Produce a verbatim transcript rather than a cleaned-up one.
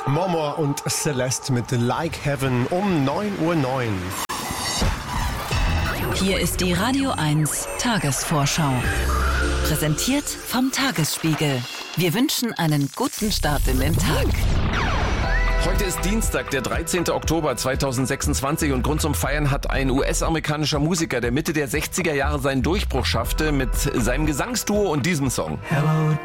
Momor und Celeste mit Like Heaven um neun Uhr neun. Hier ist die Radio eins Tagesvorschau. Präsentiert vom Tagesspiegel. Wir wünschen einen guten Start in den Tag. Heute ist Dienstag, der dreizehnte Oktober zweitausendsechsundzwanzig und Grund zum Feiern hat ein U S-amerikanischer Musiker, der Mitte der sechziger Jahre seinen Durchbruch schaffte mit seinem Gesangsduo und diesem Song. Hello